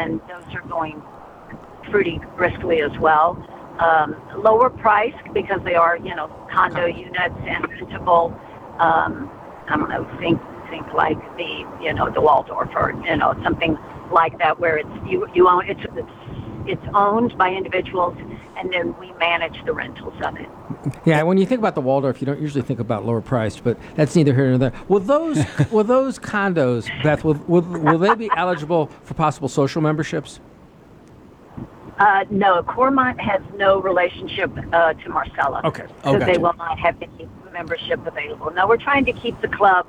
and those are going pretty briskly as well. Lower price because they are, condo units and rentable. I don't know, think like the Waldorf or, something like that where you own, it's owned by individuals and then we manage the rentals of it. Yeah, when you think about the Waldorf, you don't usually think about lower priced, but that's neither here nor there. Will those condos, Beth, will they be eligible for possible social memberships? No, Cormont has no relationship to Marcella. Okay. So gotcha. They will not have any membership available. No, we're trying to keep the club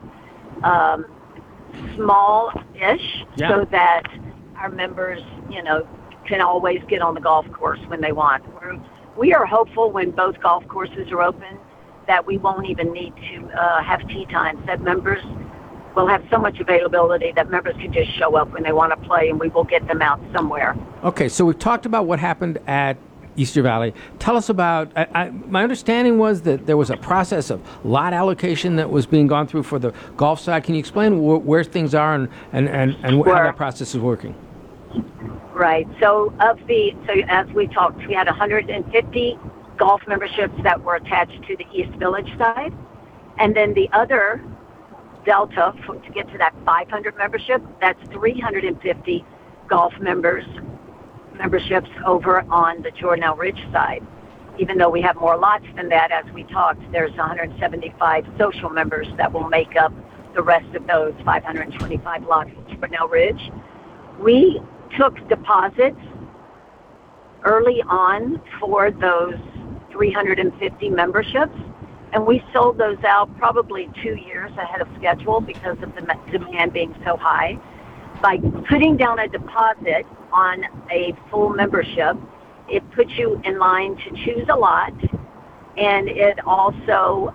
small-ish so that our members, can always get on the golf course when they want. We are hopeful when both golf courses are open that we won't even need to have tee times, that members will have so much availability that members can just show up when they want to play and we will get them out somewhere. Okay, so we've talked about what happened at Easter Valley. Tell us about, my understanding was that there was a process of lot allocation that was being gone through for the golf side. Can you explain where things are and how that process is working? Right. So as we talked, we had 150 golf memberships that were attached to the East Village side. And then the other delta to get to that 500 membership, that's 350 golf memberships over on the Jordan L. Ridge side. Even though we have more lots than that, as we talked, there's 175 social members that will make up the rest of those 525 lots at Jordan L. Ridge. We took deposits early on for those 350 memberships, and we sold those out probably 2 years ahead of schedule because of the demand being so high. By putting down a deposit on a full membership, it puts you in line to choose a lot, and it also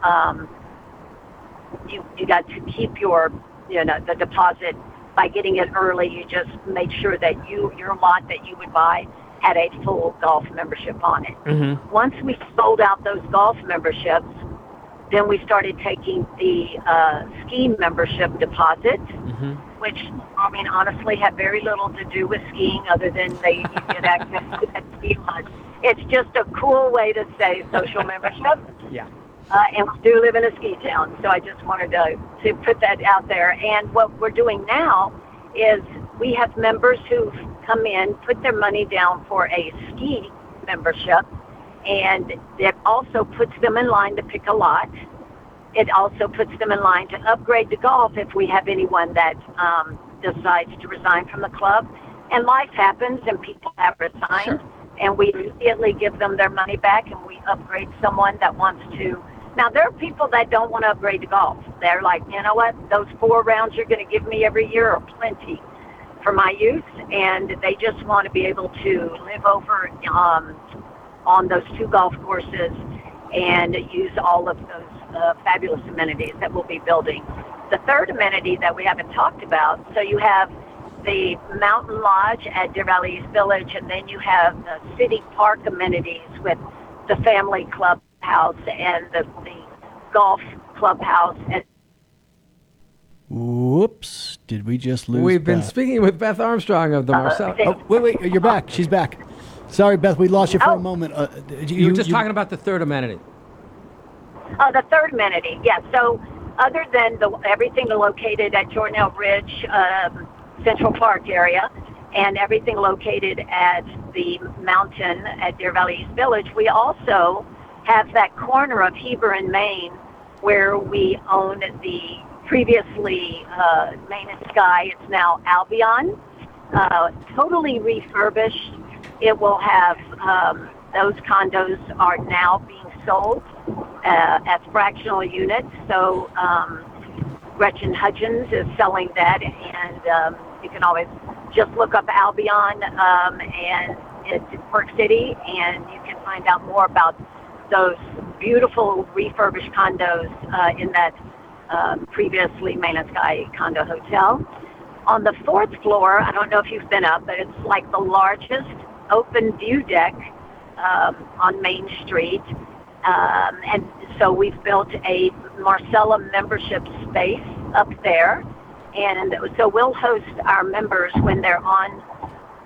you got to keep your the deposit. By getting it early, you just made sure that your lot that you would buy had a full golf membership on it. Mm-hmm. Once we sold out those golf memberships, then we started taking the ski membership deposit, which, honestly had very little to do with skiing other than you get access to that ski lodge. It's just a cool way to say social membership. Yeah. And we do live in a ski town, so I just wanted to put that out there. And what we're doing now is we have members who've come in, put their money down for a ski membership, and it also puts them in line to pick a lot. It also puts them in line to upgrade to golf if we have anyone that decides to resign from the club. And life happens, and people have resigned, Sure. And we immediately give them their money back, and we upgrade someone that wants to. Now, there are people that don't want to upgrade to golf. They're like, you know what, those 4 rounds you're going to give me every year are plenty for my use, and they just want to be able to live over on those 2 golf courses and use all of those fabulous amenities that we'll be building. The third amenity that we haven't talked about, so you have the Mountain Lodge at Deer Valley East Village, and then you have the city park amenities with the family clubhouse and the golf clubhouse. Whoops! Did we just lose? We've been speaking with Beth Armstrong of the Marcella. Oh, wait! You're back. She's back. Sorry, Beth. We lost you for a moment. You were just talking about the third amenity. The third amenity, yes. So, other than everything located at Jordan L. Ridge Central Park area, and everything located at the mountain at Deer Valley East Village, we also have that corner of Heber and Main where we own the previously Main and Sky. It's now Albion, totally refurbished. It will have, those condos are now being sold as fractional units. So Gretchen Hudgens is selling that, and you can always just look up Albion and it's in Park City, and you can find out more about those beautiful refurbished condos in that previously Main and Sky condo hotel. On the 4th floor, I don't know if you've been up, but it's like the largest open view deck on Main Street. And so we've built a Marcella membership space up there. And so we'll host our members when they're on